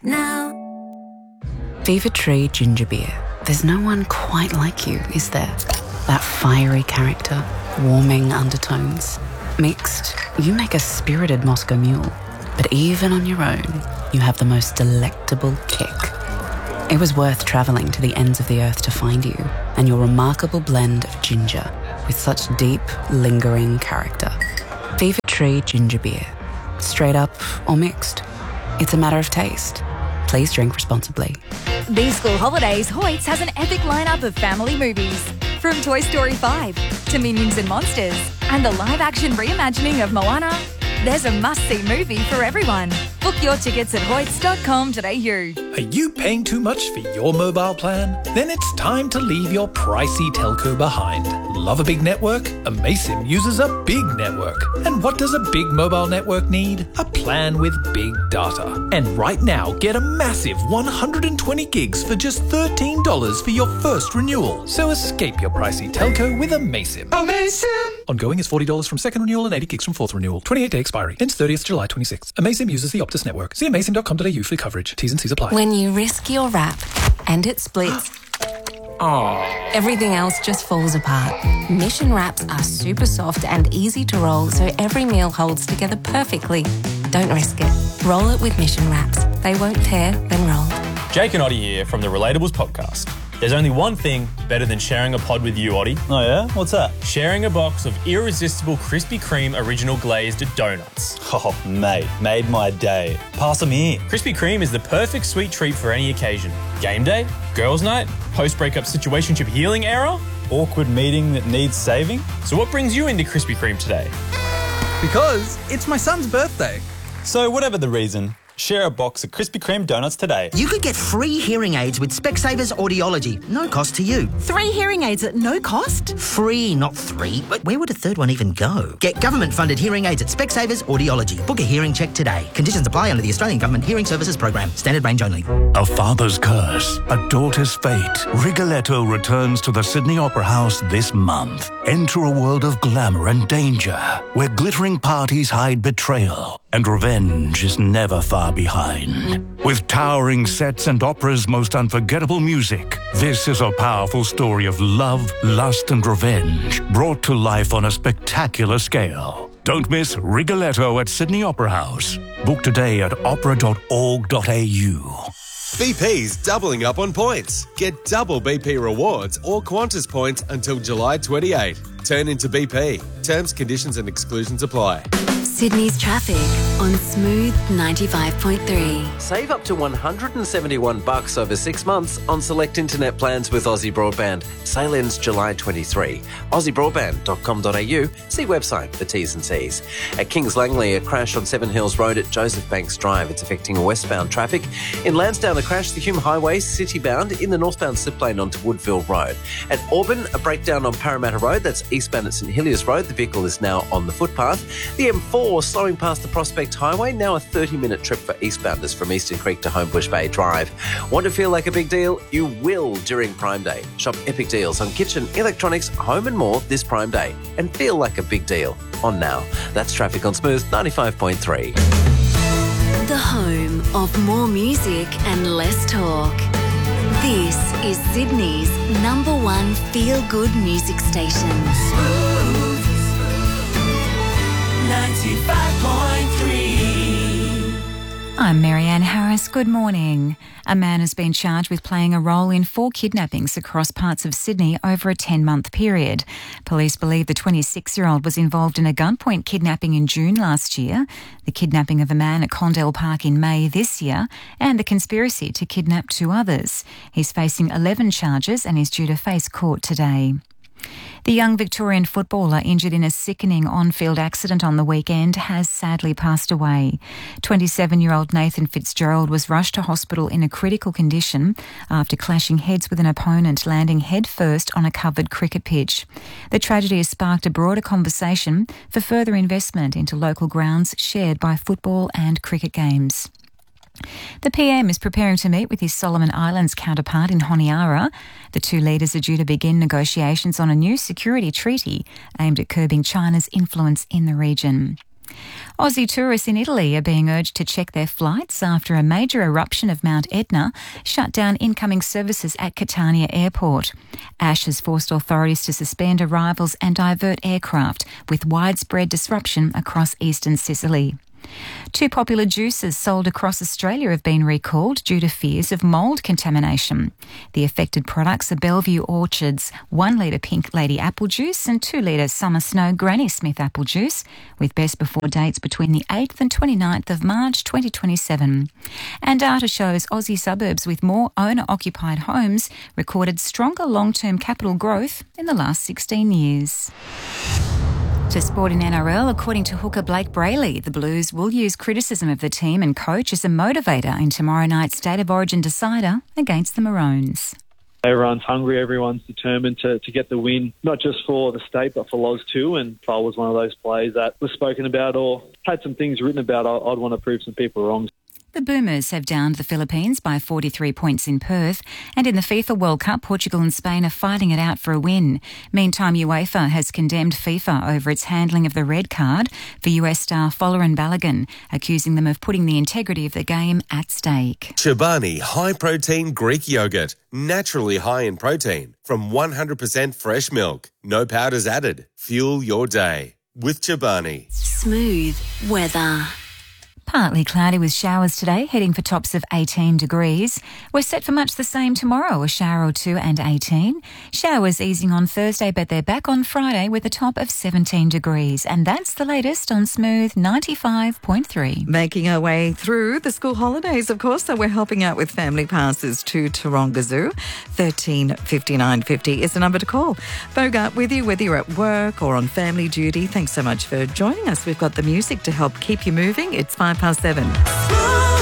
now. Fever Tree Ginger Beer. There's no one quite like you, is there? That fiery character, warming undertones. Mixed, you make a spirited Moscow Mule. But even on your own, you have the most delectable kick. It was worth travelling to the ends of the earth to find you and your remarkable blend of ginger with such deep, lingering character. Fever Tree Ginger Beer. Straight up or mixed. It's a matter of taste. Please drink responsibly. These school holidays, Hoyts has an epic lineup of family movies. From Toy Story 5 to Minions and Monsters and the live-action reimagining of Moana, there's a must-see movie for everyone. Book your tickets at hoyts.com.au. Are you paying too much for your mobile plan? Then it's time to leave your pricey telco behind. Love a big network? Amaysim uses a big network. And what does a big mobile network need? A plan with big data. And right now, get a massive 120 gigs for just $13 for your first renewal. So escape your pricey telco with Amaysim. Amaysim! Ongoing is $40 from second renewal and 80 gigs from fourth renewal. 28-day expiry. Ends 30th July 26. Amaysim uses the Optus network. See amaysim.com.au for coverage. T's and C's apply. When you risk your wrap and it splits, everything else just falls apart. Mission wraps are super soft and easy to roll, so every meal holds together perfectly. Don't risk it. Roll it with Mission wraps. They won't tear when rolled. Jake and Oddie here from the Relatables podcast. There's only one thing better than sharing a pod with you, Oddie. Oh yeah? What's that? Sharing a box of irresistible Krispy Kreme original glazed donuts. Oh, mate, made my day. Pass them here. Krispy Kreme is the perfect sweet treat for any occasion. Game day, girls' night, post-breakup situationship healing era. Awkward meeting that needs saving. So what brings you into Krispy Kreme today? Because it's my son's birthday. So whatever the reason, share a box of Krispy Kreme donuts today. You could get free hearing aids with Specsavers Audiology. No cost to you. 3 hearing aids at no cost? Free, not 3. But where would a third one even go? Get government-funded hearing aids at Specsavers Audiology. Book a hearing check today. Conditions apply under the Australian Government Hearing Services Program. Standard range only. A father's curse, a daughter's fate. Rigoletto returns to the Sydney Opera House this month. Enter a world of glamour and danger, where glittering parties hide betrayal, and revenge is never far behind. With towering sets and opera's most unforgettable music, this is a powerful story of love, lust, and revenge, brought to life on a spectacular scale. Don't miss Rigoletto at Sydney Opera House. Book today at opera.org.au. BP's doubling up on points. Get double BP rewards or Qantas points until July 28. Turn into BP. Terms, conditions and exclusions apply. Sydney's traffic on Smooth 95.3. Save up to $171 over 6 months on select internet plans with Aussie Broadband. Sale ends July 23. AussieBroadband.com.au. See website for T's and C's. At Kings Langley, a crash on Seven Hills Road at Joseph Banks Drive. It's affecting westbound traffic. In Lansdowne, a crash the Hume Highway, city-bound, in the northbound slip lane onto Woodville Road. At Auburn, a breakdown on Parramatta Road. That's eastbound at St Heliers Road. The vehicle is now on the footpath. The M4 slowing past the Prospect Highway, now a 30-minute trip for eastbounders from Eastern Creek to Homebush Bay Drive. Want to feel like a big deal? You will during Prime Day. Shop epic deals on kitchen, electronics, home and more this Prime Day. And feel like a big deal on now. That's traffic on Smooth 95.3. The home of more music and less talk. This is Sydney's #1 feel-good music station. Smooth 95.3. I'm Marianne Harris. Good morning. A man has been charged with playing a role in 4 kidnappings across parts of Sydney over a 10-month period. Police believe the 26-year-old was involved in a gunpoint kidnapping in June last year, the kidnapping of a man at Condell Park in May this year, and the conspiracy to kidnap 2 others. He's facing 11 charges and is due to face court today. The young Victorian footballer injured in a sickening on-field accident on the weekend has sadly passed away. 27-year-old Nathan Fitzgerald was rushed to hospital in a critical condition after clashing heads with an opponent, landing headfirst on a covered cricket pitch. The tragedy has sparked a broader conversation for further investment into local grounds shared by football and cricket games. The PM is preparing to meet with his Solomon Islands counterpart in Honiara. The 2 leaders are due to begin negotiations on a new security treaty aimed at curbing China's influence in the region. Aussie tourists in Italy are being urged to check their flights after a major eruption of Mount Etna shut down incoming services at Catania Airport. Ash has forced authorities to suspend arrivals and divert aircraft, with widespread disruption across eastern Sicily. 2 popular juices sold across Australia have been recalled due to fears of mould contamination. The affected products are Bellevue Orchards 1 litre Pink Lady apple juice and 2 litre Summer Snow Granny Smith apple juice, with best before dates between the 8th and 29th of March 2027. And data shows Aussie suburbs with more owner-occupied homes recorded stronger long-term capital growth in the last 16 years. To sport in NRL, according to hooker Blake Brayley, the Blues will use criticism of the team and coach as a motivator in tomorrow night's State of Origin decider against the Maroons. Everyone's hungry, everyone's determined to get the win, not just for the state but for Loz too, and if I was one of those players that was spoken about or had some things written about, I'd want to prove some people wrong. The Boomers have downed the Philippines by 43 points in Perth, and in the FIFA World Cup, Portugal and Spain are fighting it out for a win. Meantime, UEFA has condemned FIFA over its handling of the red card for US star Folarin Balogun, accusing them of putting the integrity of the game at stake. Chobani high-protein Greek yogurt, naturally high in protein, from 100% fresh milk. No powders added. Fuel your day with Chobani. Smooth weather. Partly cloudy with showers today, heading for tops of 18 degrees. We're set for much the same tomorrow, a shower or 2 and 18. Showers easing on Thursday, but they're back on Friday with a top of 17 degrees. And that's the latest on Smooth 95.3. Making our way through the school holidays, of course, so we're helping out with family passes to Taronga Zoo. 135950 is the number to call. Bogart with you, whether you're at work or on family duty. Thanks so much for joining us. We've got the music to help keep you moving. It's 7:05.